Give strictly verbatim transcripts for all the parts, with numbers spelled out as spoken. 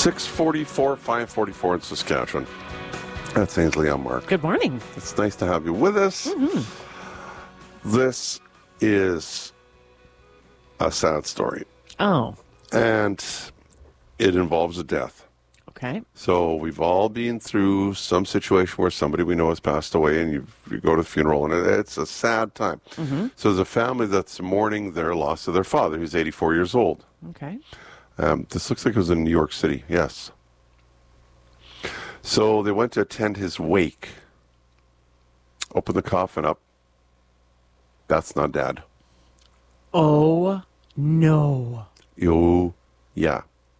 six forty-four, five forty-four in Saskatchewan. That's Ainsley. I'm Mark. Good morning. It's nice to have you with us. Mm-hmm. This is a sad story. Oh. And it involves a death. Okay. So we've all been through some situation where somebody we know has passed away, and you, you go to the funeral, and it, it's a sad time. Mm-hmm. So there's a family that's mourning their loss of their father, who's eighty-four years old. Okay. Um, this looks like it was in New York City, yes. So they went to attend his wake. Open the coffin up. That's not Dad. Oh, no. Oh, yeah.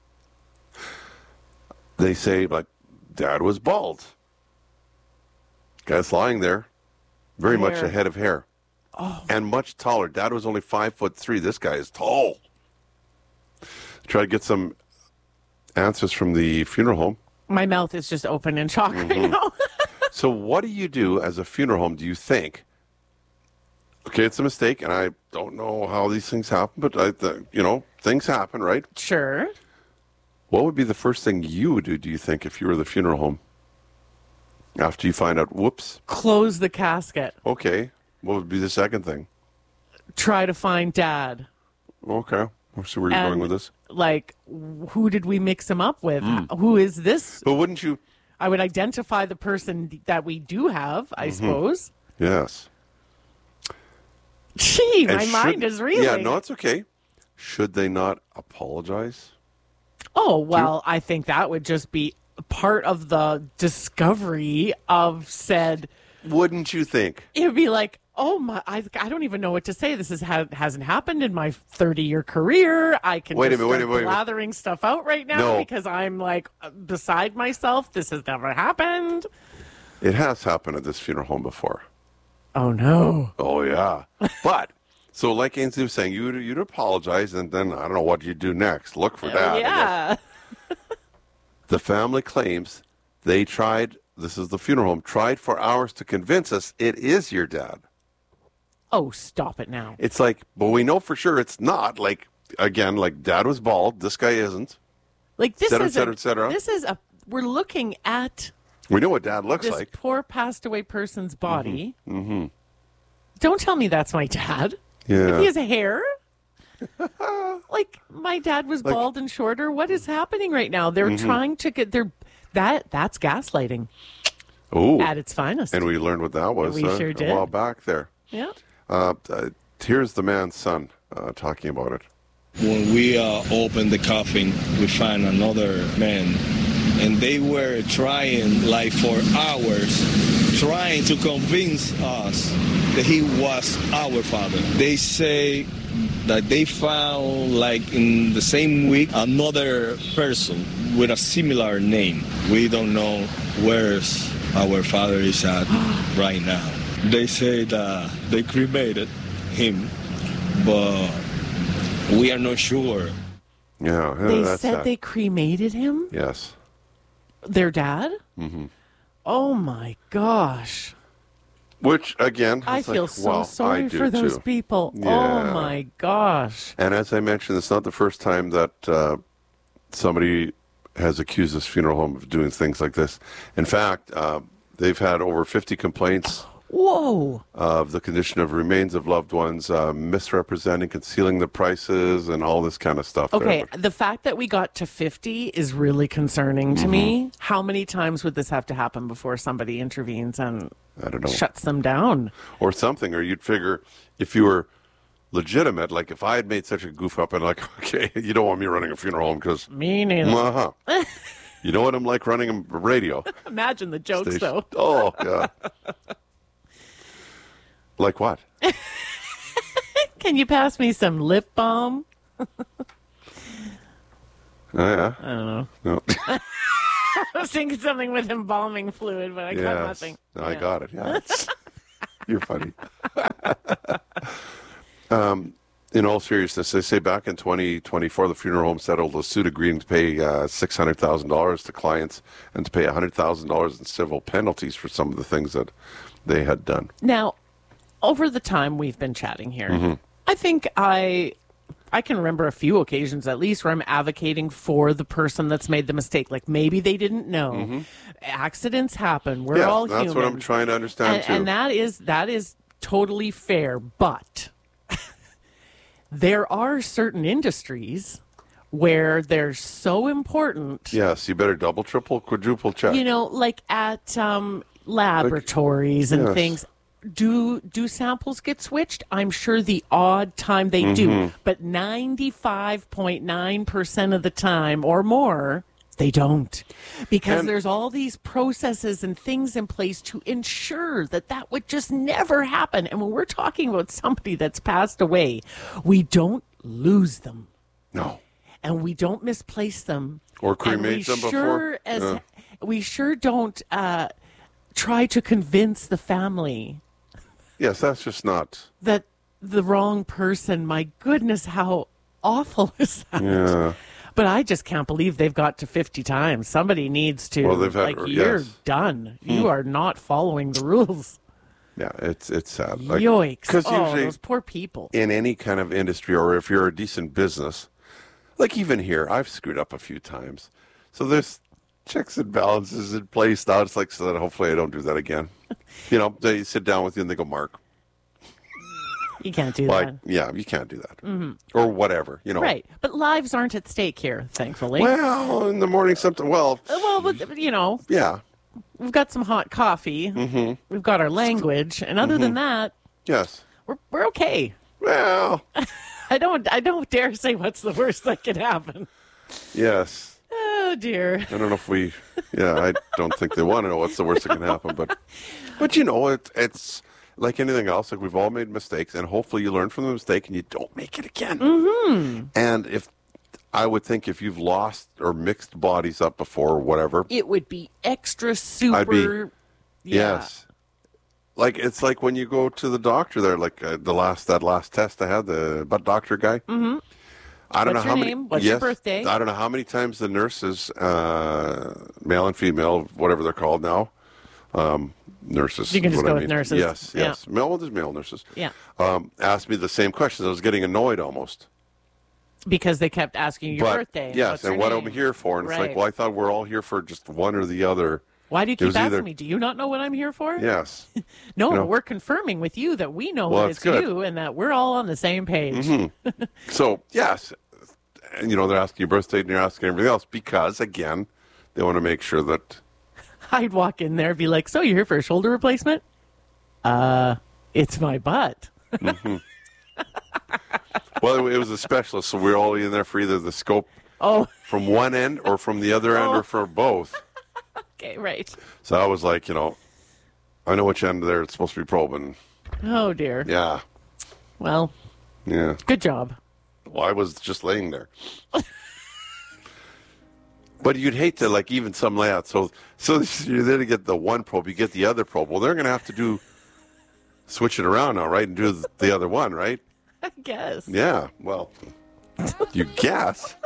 They say, like, Dad was bald. Guy's lying there. Very Hair. much a head of hair. Oh. And much taller. Dad was only five foot three. This guy is tall. Try to get some answers from the funeral home. My mouth is just open in shock Mm-hmm. right now. So what do you do as a funeral home, do you think? Okay, it's a mistake, and I don't know how these things happen, but, I, the, you know, things happen, right? Sure. What would be the first thing you would do, do you think, if you were the funeral home? After you find out, whoops. Close the casket. Okay. What would be the second thing? Try to find Dad. Okay. We'll see where you're And, going with this. Like, who did we mix him up with? Who is this? But wouldn't you? I would identify the person that we do have, I suppose. Yes. Gee, And my should- mind is reeling. Yeah, no, it's okay. Should they not apologize? Oh, well, I think that would just be part of the discovery of said. Wouldn't you think? It would be like, oh my, I, I don't even know what to say. This is ha- hasn't happened in my thirty-year career. I can Wait a just minute, wait a start minute, wait a minute. blathering stuff out right now No. because I'm like beside myself. This has never happened. It has happened at this funeral home before. Oh, no. Oh, yeah. But, so like Ainsley was saying, you'd, you'd apologize, and then I don't know what you'd do next. Look for Dad. I guess. Yeah. The family claims they tried, this is the funeral home, tried for hours to convince us it is your dad. Oh, stop it now. It's like, but we know for sure it's not. Like, again, like Dad was bald. This guy isn't. Like this Cetera, is cetera, a, cetera. This is a. We're looking at We know what Dad looks this like. poor passed away person's body. Mm-hmm. Don't tell me that's my dad. Yeah. If he has hair. Like my dad was Like- bald and shorter. What is happening right now? They're trying to get their that that's gaslighting Oh. at its finest. And we learned what that was We uh, sure a did. while back there. yeah. Uh, uh, here's the man's son uh, talking about it. When we uh, opened the coffin, we found another man, and they were trying, like for hours, trying to convince us that he was our father. They say that they found, like in the same week, another person with a similar name. We don't know where our father is at right now. They say that they cremated him, but we are not sure. Yeah. yeah, They that's said sad. they cremated him? Yes. Their dad? Mm-hmm. Oh my gosh. Which, again, I it's feel like, so well, I sorry do for those too. people. Yeah. Oh my gosh. And as I mentioned, it's not the first time that uh, somebody has accused this funeral home of doing things like this. In fact, uh, they've had over fifty complaints Whoa. of the condition of remains of loved ones, uh, misrepresenting, concealing the prices, and all this kind of stuff. there. Okay, But the fact that we got to fifty is really concerning to me. How many times would this have to happen before somebody intervenes and I don't know. shuts them down? Or something, or you'd figure if you were legitimate, like if I had made such a goof up and like, okay, you don't want me running a funeral home because, Me neither. uh-huh. You know what I'm like running a radio Imagine the jokes, station? though. Oh, God. Like what? Can you pass me some lip balm? Oh, yeah. I don't know. No. I was thinking something with embalming fluid, but I got Yes. nothing. I Yeah. got it. Yeah. You're funny. um, in all seriousness, they say back in twenty twenty-four, the funeral home settled a suit agreeing to pay uh, six hundred thousand dollars to clients and to pay one hundred thousand dollars in civil penalties for some of the things that they had done. Now, over the time we've been chatting here, Mm-hmm. I think I I can remember a few occasions at least where I'm advocating for the person that's made the mistake. Like maybe they didn't know. Mm-hmm. Accidents happen. We're Yeah, all that's humans. what I'm trying to understand, and, too. And that is that is totally fair. But there are certain industries where they're so important. Yes, you better double, triple, quadruple check. You know, like at um, laboratories and yes. things. Do do samples get switched? I'm sure the odd time they Mm-hmm. do, but ninety-five point nine percent of the time or more, they don't. Because And- there's all these processes and things in place to ensure that that would just never happen. And when we're talking about somebody that's passed away, we don't lose them. No. And we don't misplace them. Or And cremate we them before. sure As, Yeah. We sure don't uh, try to convince the family Yes, that's just not. that the wrong person, my goodness, how awful is that? Yeah. But I just can't believe they've got to fifty times. Somebody needs to, Well, they've had- like, you're yes. done. You are not following the rules. Yeah, it's it's sad. Like, Yoicks. Because Oh, usually those poor people. in any kind of industry, or if you're a decent business, like even here, I've screwed up a few times. So there's checks and balances in place now. It's like, so that hopefully I don't do that again. You know, they sit down with you and they go, Mark, You can't do like, that. yeah, you can't do that. Mm-hmm. Or whatever, you know. Right. But lives aren't at stake here, thankfully. Well, in the morning, something, well, Uh, well, but, you know, yeah, we've got some hot coffee. Mm-hmm. We've got our language. And other than that, yes. we're, we're okay. Well, I don't I don't dare say what's the worst that could happen. yes. Oh, dear. I don't know if we, yeah, I don't think they want to know what's the worst that can happen, but, but you know, it, it's like anything else. Like we've all made mistakes, and hopefully you learn from the mistake and you don't make it again. Mm-hmm. And if I would think if you've lost or mixed bodies up before or whatever, It would be extra super. I'd be- yeah. yes, like it's like when you go to the doctor there, like uh, the last that last test I had, the butt doctor guy. Mm-hmm. I don't What's know your how name? many. What's your yes, birthday? I don't know how many times the nurses, uh, male and female, whatever they're called now, um, nurses. You can is just what go I with mean. nurses. Yes, Yeah. yes. Male, well, there's male nurses. Yeah. Um, asked me the same questions. I was getting annoyed almost. Because they kept asking you your but birthday. yes, What's and your what name? I'm here for, and it's like, Right. well, I thought we're all here for just one or the other. Why do you It keep was asking either- me? Do you not know what I'm here for? Yes. No, you know. we're confirming with you that we know Well, what that's it's good. you and that we're all on the same page. So yes, and you know they're asking your birthday and you're asking everything else because again, they want to make sure that. I'd walk in there and be like, so you're here for a shoulder replacement? Uh, it's my butt. Well, it was a specialist, so we we're all in there for either the scope Oh, from one end or from the other end Oh. or for both. okay, right. So I was like, you know, I know which end there it's supposed to be probing. Oh, dear. Yeah, Well, yeah. good job. Well, I was just laying there. But you'd hate to, like, even some layouts. So, so you then get the one probe, you get the other probe. Well, they're going to have to do, switch it around now, right? And do the other one, right? I guess. Yeah, well, you guess.